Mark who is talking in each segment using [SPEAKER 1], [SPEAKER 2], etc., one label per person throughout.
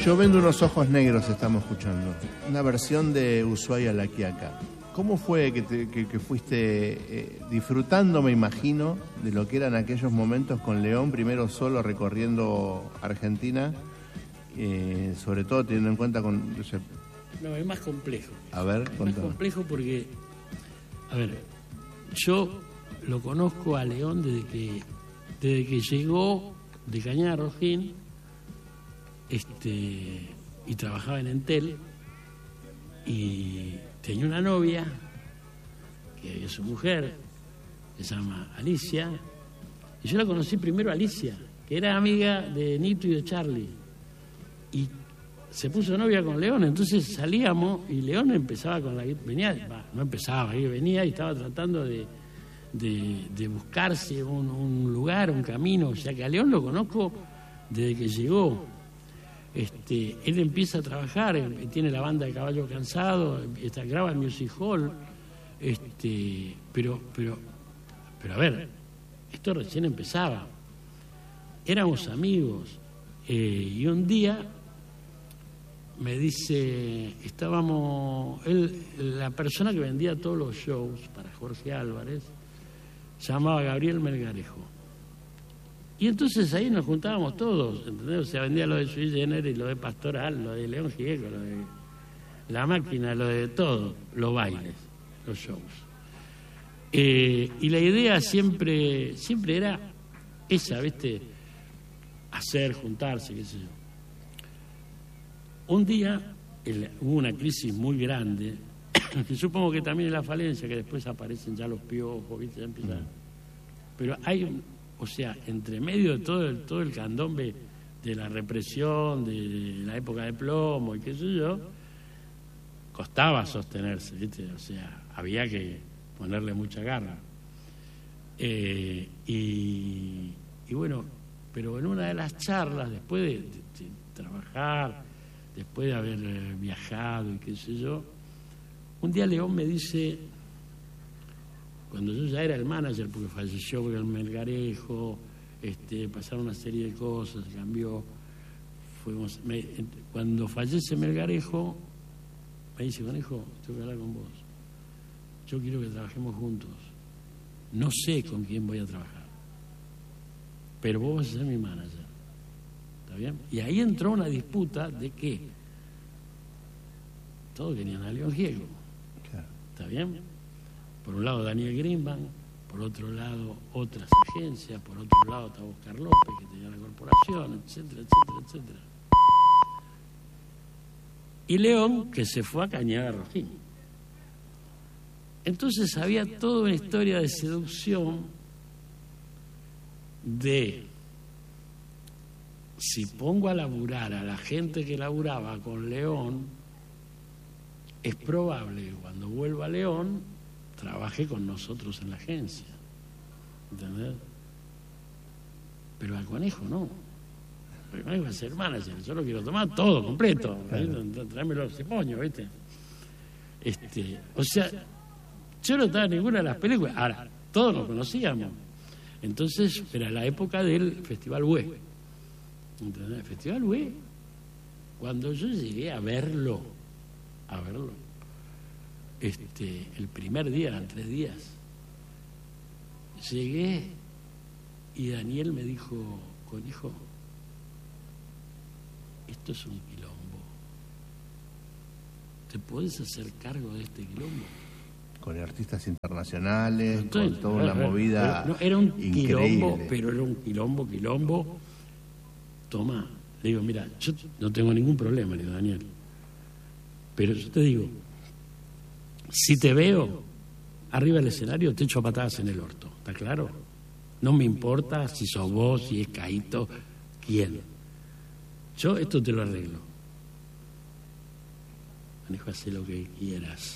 [SPEAKER 1] Yo vendo unos ojos negros, estamos escuchando. Una versión de Ushuaia La Quiaca. ¿Cómo fue que fuiste disfrutando, me imagino, de lo que eran aquellos momentos con León, primero solo recorriendo Argentina, sobre todo teniendo en cuenta con...
[SPEAKER 2] No, es más complejo.
[SPEAKER 1] A ver,
[SPEAKER 2] es más complejo porque, a ver, yo lo conozco a León desde que llegó de Cañada Rojín, y trabajaba en Entel, y tenía una novia, que es su mujer, que se llama Alicia, y yo la conocí primero a Alicia, que era amiga de Nito y de Charlie, y se puso novia con León, entonces salíamos, y León empezaba con la guitarra, venía y estaba tratando de buscarse un lugar, un camino, o sea que a León lo conozco desde que llegó. Él empieza a trabajar, tiene la banda de Caballo Cansado, graba el Music Hall, pero a ver, esto recién empezaba. Éramos amigos, y un día me dice, la persona que vendía todos los shows para Jorge Álvarez, se llamaba Gabriel Melgarejo. Y entonces ahí nos juntábamos todos, ¿entendés? O sea, vendía lo de Sui Generis, lo de Pastoral, lo de León Gieco, lo de La Máquina, lo de todo, los bailes, los shows. Y la idea siempre era esa, ¿viste? Juntarse, qué sé yo. Un día hubo una crisis muy grande, que supongo que también es la falencia, que después aparecen ya los piojos, ¿viste? Ya empiezan. Pero hay o sea, entre medio de todo el candombe de la represión, de la época de plomo y qué sé yo, costaba sostenerse, ¿viste? O sea, había que ponerle mucha garra. Y bueno, pero en una de las charlas, después de trabajar, después de haber viajado y qué sé yo, un día León me dice, cuando yo ya era el manager, porque falleció el Melgarejo, pasaron una serie de cosas, cambió, cuando fallece Melgarejo, me dice, Conejo, tengo que hablar con vos, yo quiero que trabajemos juntos, no sé con quién voy a trabajar, pero vos vas a ser mi manager, ¿está bien? Y ahí entró una disputa de que todos querían a León Gieco, ¿está bien? Por un lado Daniel Greenbank, por otro lado otras agencias, por otro lado estaba Oscar López, que tenía la corporación, etcétera, etcétera, etcétera. Y León, que se fue a Cañada Rojín. Entonces había toda una historia de seducción de, si pongo a laburar a la gente que laburaba con León, es probable que cuando vuelva a León trabajé con nosotros en la agencia, ¿entendés? Pero al Conejo no. El Conejo va a ser manager, yo lo quiero tomar todo, completo, tráemelo ese moño, ¿viste? O sea, yo no estaba en ninguna de las películas, ahora, todos nos conocíamos. Entonces, era la época del Festival Hue, ¿entendés? El Festival Hue, cuando yo llegué a verlo, el primer día, eran 3 días, llegué y Daniel me dijo, Conejo, esto es un quilombo, ¿te podés hacer cargo de este quilombo?
[SPEAKER 1] Con artistas internacionales, entonces, con toda una movida
[SPEAKER 2] era un
[SPEAKER 1] increíble.
[SPEAKER 2] Quilombo, pero era un quilombo. Toma, le digo, mira, yo no tengo ningún problema, le digo, Daniel, pero yo te digo, si te veo arriba del escenario, te echo a patadas en el orto, ¿está claro? No me importa si sos vos, si es Caíto, quién. Yo esto te lo arreglo. Manejo, hace lo que quieras.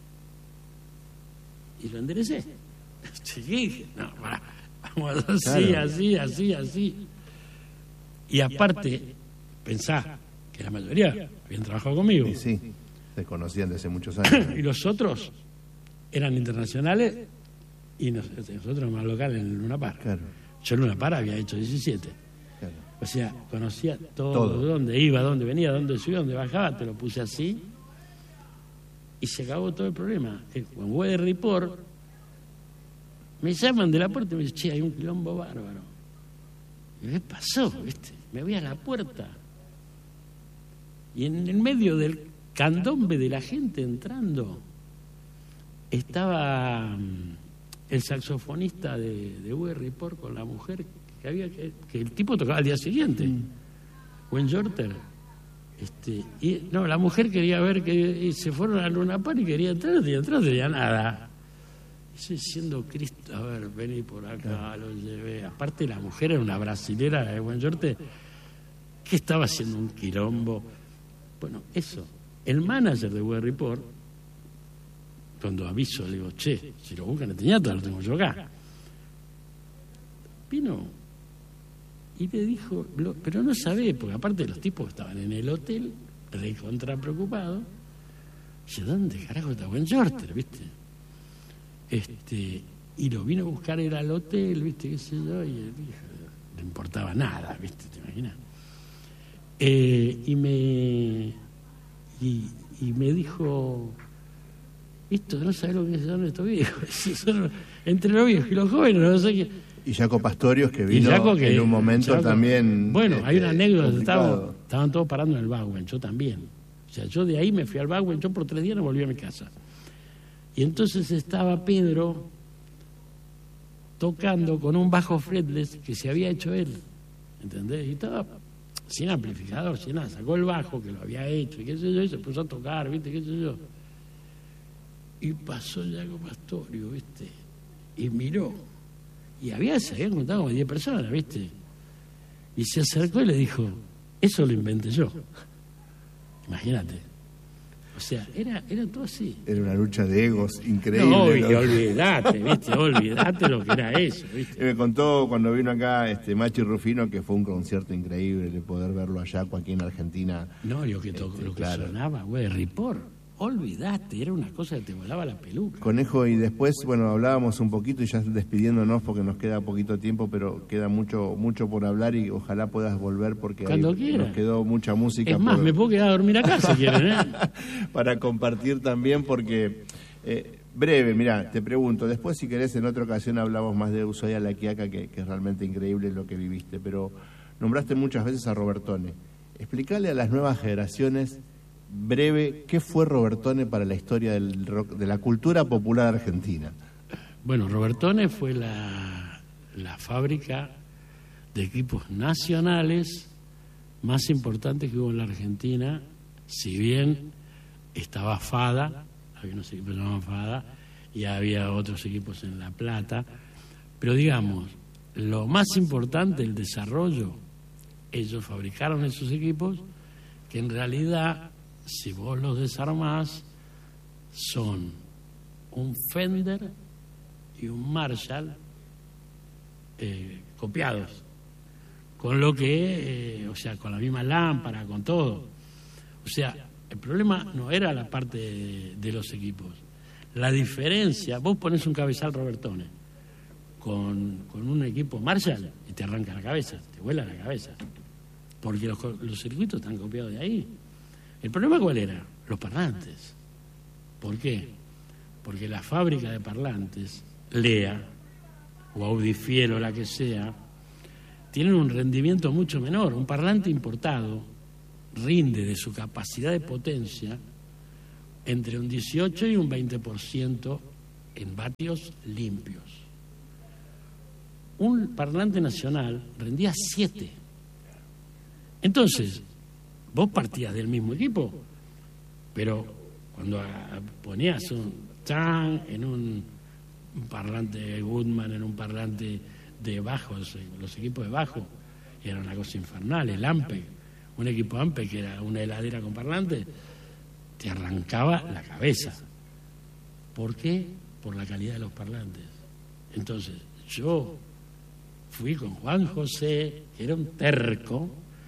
[SPEAKER 2] Y lo enderecé. Dije, no, vamos así, claro. así. Y aparte, pensá que la mayoría habían trabajado conmigo.
[SPEAKER 1] Sí. Se conocían desde muchos años.
[SPEAKER 2] Y los otros eran internacionales y nosotros más locales en Luna Par.
[SPEAKER 1] Claro.
[SPEAKER 2] Yo en Luna Par había hecho 17.
[SPEAKER 1] Claro.
[SPEAKER 2] O sea, conocía todo, dónde iba, dónde venía, dónde subía, dónde bajaba, te lo puse así y se acabó todo el problema. Cuando voy de report, me llaman de la puerta y me dicen, che, hay un quilombo bárbaro. Y ¿qué pasó? ¿Viste? Me voy a la puerta y en el medio del candombe de la gente entrando estaba el saxofonista de Web Report con la mujer que el tipo tocaba al día siguiente, Gwen Jorter. Y no, la mujer quería ver y se fueron a Luna Park y quería entrar, y no tenía nada. Y yo diciendo, Cristo, a ver, vení por acá, lo llevé. Aparte la mujer era una brasilera de Gwen Jorter que estaba haciendo un quilombo. Bueno, eso. El manager de Web Report, cuando aviso, le digo, che, si lo buscan en Teñato, lo tengo yo acá. Vino y le dijo, pero no sabés, porque aparte los tipos estaban en el hotel, recontra preocupados. Dice, ¿dónde carajo está Gwen Jorter, viste? Y lo vino a buscar, era al hotel, viste, qué sé yo, y el viejo no le importaba nada, viste, ¿te imaginas? Y me dijo, esto no sabés lo que son estos viejos. Entre los viejos y los jóvenes, no sé qué.
[SPEAKER 1] Y Jaco Pastorius, que vino en un momento también.
[SPEAKER 2] Bueno, hay una anécdota, estaban todos parando en el Baguen, yo también. O sea, yo de ahí me fui al Baguen, yo por 3 días no volví a mi casa. Y entonces estaba Pedro tocando con un bajo fretless que se había hecho él, ¿entendés? Y estaba sin amplificador, sin nada, sacó el bajo que lo había hecho y qué sé yo, y se puso a tocar, ¿viste? Qué sé yo. Y pasó Jaco Pastorius, ¿viste? Y miró. Y se habían contado como 10 personas, ¿viste? Y se acercó y le dijo, eso lo inventé yo. Imagínate. O sea, era todo así.
[SPEAKER 1] Era una lucha de egos increíble.
[SPEAKER 2] No, olvidate, ¿viste? Olvidate lo que era eso, ¿viste?
[SPEAKER 1] Me contó cuando vino acá Machi Rufino que fue un concierto increíble de poder verlo allá, aquí en Argentina.
[SPEAKER 2] No, lo que sonaba, güey, Report. Olvidate, era una cosa que te volaba la peluca.
[SPEAKER 1] Conejo, y después, bueno, hablábamos un poquito y ya despidiéndonos porque nos queda poquito tiempo, pero queda mucho por hablar y ojalá puedas volver porque
[SPEAKER 2] cuando
[SPEAKER 1] nos quedó mucha música.
[SPEAKER 2] Es más, me puedo quedar a dormir acá si quieren,
[SPEAKER 1] para compartir también porque... breve, mirá, te pregunto, después si querés en otra ocasión hablamos más de Ushuaia La Quiaca, que es realmente increíble lo que viviste, pero nombraste muchas veces a Robertone. Explícale a las nuevas generaciones... breve, ¿qué fue Robertone para la historia del rock, de la cultura popular argentina?
[SPEAKER 2] Bueno, Robertone fue la fábrica de equipos nacionales más importante que hubo en la Argentina, si bien estaba FADA, había unos equipos llamados FADA, y había otros equipos en La Plata, pero digamos, lo más importante, el desarrollo, ellos fabricaron esos equipos que en realidad... si vos los desarmás, son un Fender y un Marshall copiados, con lo que, o sea, con la misma lámpara, con todo. O sea, el problema no era la parte de los equipos. La diferencia, vos ponés un cabezal Robertone con un equipo Marshall y te arranca la cabeza, te vuela la cabeza, porque los circuitos están copiados de ahí. ¿El problema cuál era? Los parlantes. ¿Por qué? Porque la fábrica de parlantes, Lea o Audifiel o la que sea, tienen un rendimiento mucho menor. Un parlante importado rinde de su capacidad de potencia entre un 18 y un 20% en vatios limpios. Un parlante nacional rendía 7. Entonces, vos partías del mismo equipo, pero cuando ponías un chan en un parlante Goodman, en un parlante de bajos, los equipos de bajo, era una cosa infernal. El Ampeg, un equipo Ampeg que era una heladera con parlante, te arrancaba la cabeza. ¿Por qué? Por la calidad de los parlantes. Entonces, yo fui con Juan José, que era un terco.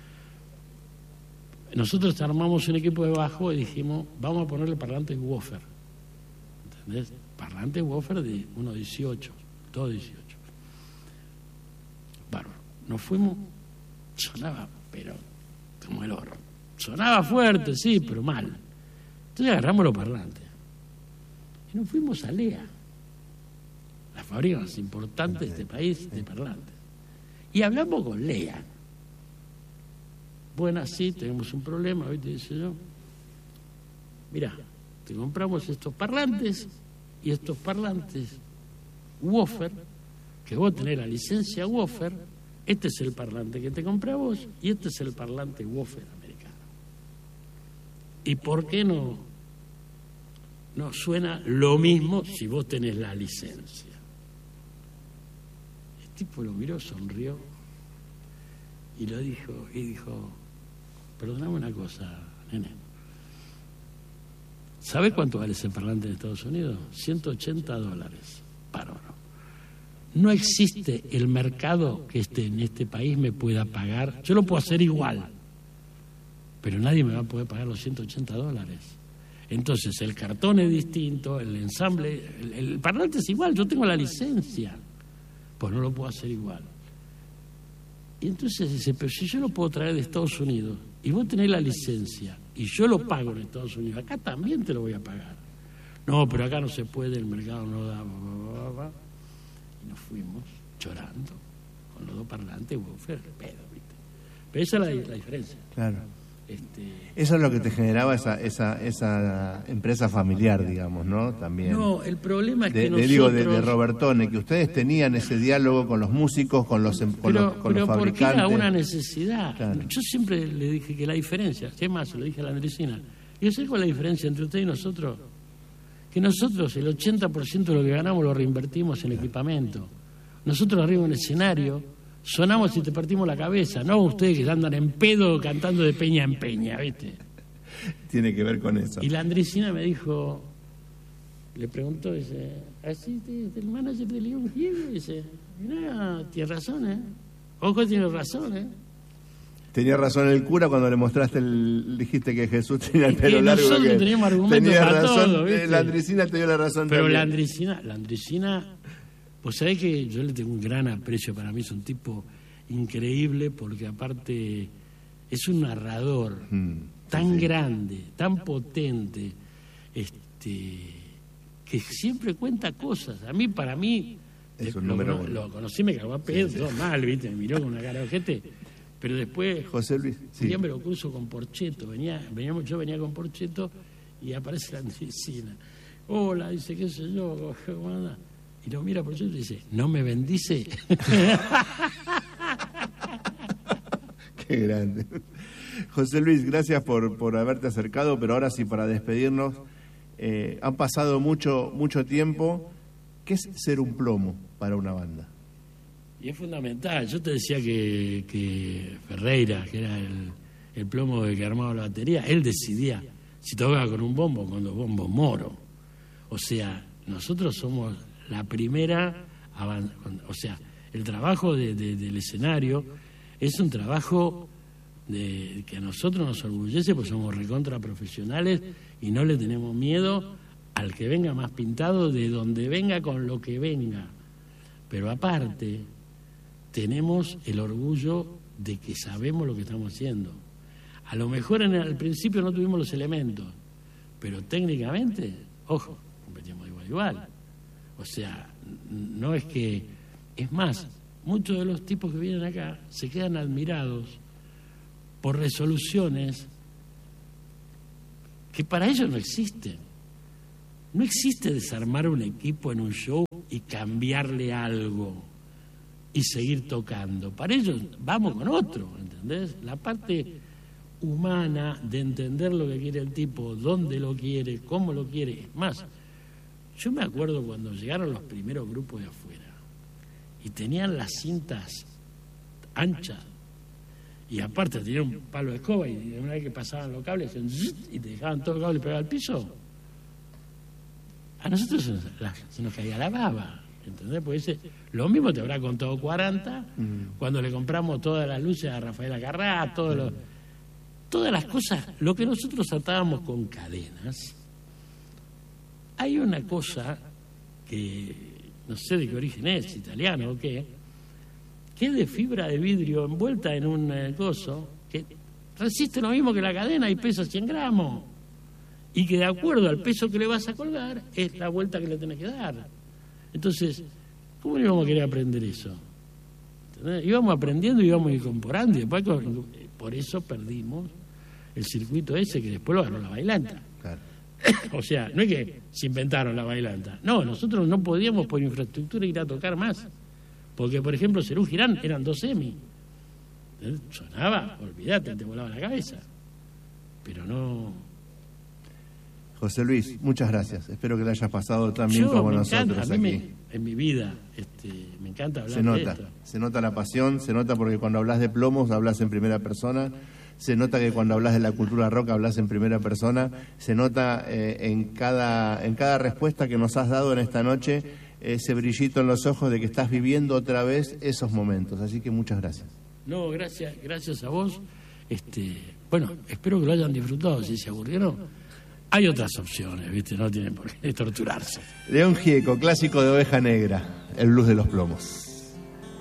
[SPEAKER 2] Nosotros armamos un equipo de bajo y dijimos, vamos a ponerle parlantes woofer. ¿Entendés? Parlantes woofer de 1.18, 2.18. Bárbaro. Nos fuimos sonaba, pero como el oro. Sonaba fuerte, sí, pero mal. Entonces agarramos los parlantes y nos fuimos a Lea, la fábrica más importante de este país de parlantes. Y hablamos con Lea. Bueno, sí, tenemos un problema, ¿viste? Dice yo, mirá, te compramos estos parlantes y estos parlantes Woofer, que vos tenés la licencia Woofer, este es el parlante que te compré a vos y este es el parlante Woofer americano. ¿Y por qué no suena lo mismo si vos tenés la licencia? El tipo lo miró, sonrió y dijo, perdóname una cosa, nene. ¿Sabés cuánto vale ese parlante en Estados Unidos? $180 para oro. No existe el mercado que en este país me pueda pagar. Yo lo puedo hacer igual, pero nadie me va a poder pagar los $180. Entonces el cartón es distinto, el ensamble, el parlante es igual, yo tengo la licencia, pues no lo puedo hacer igual. Y entonces dice, pero si yo lo puedo traer de Estados Unidos y vos tenés la licencia y yo lo pago en Estados Unidos, acá también te lo voy a pagar. No, pero acá no se puede, el mercado no da. Y nos fuimos llorando con los dos parlantes, Woofer, pedo, ¿viste? Pero esa es la diferencia.
[SPEAKER 1] Claro. Eso es lo que te generaba esa empresa familiar, digamos, ¿no? También.
[SPEAKER 2] No, el problema es que nosotros...
[SPEAKER 1] de Robertone, que ustedes tenían ese diálogo con los músicos, con los fabricantes.
[SPEAKER 2] Pero porque era una necesidad.
[SPEAKER 1] Claro.
[SPEAKER 2] Yo siempre le dije que la diferencia, es más, se lo dije a la Andresina, ¿y sé cuál es la diferencia entre usted y nosotros? Que nosotros el 80% de lo que ganamos lo reinvertimos en equipamiento. Nosotros arriba en el escenario sonamos y te partimos la cabeza, no ustedes que andan en pedo cantando de peña en peña, ¿viste?
[SPEAKER 1] Tiene que ver con eso.
[SPEAKER 2] Y la Andresina me dijo, le preguntó, dice, ¿así el manager de León Gieco? Dice, mira, tiene razón, ¿eh? Ojo, tiene razón, ¿eh?
[SPEAKER 1] Tenía razón el cura cuando le mostraste, dijiste que Jesús tenía el pelo largo.
[SPEAKER 2] Nosotros teníamos argumentos para
[SPEAKER 1] razón,
[SPEAKER 2] todo, ¿viste?
[SPEAKER 1] La Andresina te dio la razón.
[SPEAKER 2] Pero
[SPEAKER 1] también.
[SPEAKER 2] la Andresina, pues sabés que yo le tengo un gran aprecio, para mí es un tipo increíble, porque aparte es un narrador tan grande, tan potente, que siempre cuenta cosas. Para mí,
[SPEAKER 1] es un número uno.
[SPEAKER 2] Lo conocí, me cagó a pedo, todo mal, ¿viste? Me miró con una cara de ojete. Pero después,
[SPEAKER 1] José Luis, sí.
[SPEAKER 2] me lo cruzo con Porcheto, yo venía con Porcheto y aparece la Andresina. Hola, dice, qué sé yo, ¿cómo anda? Y lo mira Porcheto y dice, ¿no me bendice?
[SPEAKER 1] Qué grande. José Luis, gracias por haberte acercado, pero ahora sí, para despedirnos, han pasado mucho tiempo. ¿Qué es ser un plomo para una banda?
[SPEAKER 2] Y es fundamental. Yo te decía que Ferreira, que era el plomo que armaba la batería, él decidía si tocaba con un bombo o con dos bombos Moro. O sea, nosotros somos la primera... O sea, el trabajo del escenario es un trabajo que a nosotros nos orgullece, porque somos recontra profesionales y no le tenemos miedo al que venga más pintado, de donde venga, con lo que venga. Pero aparte, tenemos el orgullo de que sabemos lo que estamos haciendo. A lo mejor al principio no tuvimos los elementos, pero técnicamente, ojo, competimos igual. O sea, no es que... Es más, muchos de los tipos que vienen acá se quedan admirados por resoluciones que para ellos no existen. No existe desarmar un equipo en un show y cambiarle algo y seguir tocando. Para ellos vamos con otro, ¿entendés? La parte humana de entender lo que quiere el tipo, dónde lo quiere, cómo lo quiere. Es más, yo me acuerdo cuando llegaron los primeros grupos de afuera y tenían las cintas anchas y aparte tenían un palo de escoba y una vez que pasaban los cables hacían y te dejaban todo el cable pegado al piso. A nosotros se nos caía la baba, ¿entendés? Porque lo mismo te habrá contado 40 cuando le compramos todas las luces a Rafael Acarrá, todas las cosas, lo que nosotros atábamos con cadenas. Hay una cosa que no sé de qué origen es, italiano o qué, que que es de fibra de vidrio envuelta en un coso, que resiste lo mismo que la cadena y pesa 100 gramos. Y que de acuerdo al peso que le vas a colgar, es la vuelta que le tenés que dar. Entonces, ¿cómo no íbamos a querer aprender eso? ¿Entendés? Íbamos aprendiendo y íbamos incorporando, y después por eso perdimos el circuito ese que después lo ganó la bailanta.
[SPEAKER 1] Claro.
[SPEAKER 2] O sea, no es que se inventaron la bailanta. No, nosotros no podíamos por infraestructura ir a tocar más. Porque, por ejemplo, Serú Girán eran 2 semi. Sonaba, olvídate, te volaba la cabeza. Pero no...
[SPEAKER 1] José Luis, muchas gracias. Espero que le hayas pasado tan bien como nosotros aquí.
[SPEAKER 2] En mi vida me encanta hablar de esto.
[SPEAKER 1] Se nota la pasión, se nota porque cuando hablas de plomos hablas en primera persona, se nota que cuando hablas de la cultura rock hablas en primera persona, se nota en cada respuesta que nos has dado en esta noche ese brillito en los ojos de que estás viviendo otra vez esos momentos. Así que muchas gracias.
[SPEAKER 2] No, gracias a vos. Bueno, espero que lo hayan disfrutado. Si se aburrieron, hay otras opciones, ¿viste? No tienen por qué torturarse.
[SPEAKER 1] León Gieco, clásico de Oveja Negra, el blues de los plomos.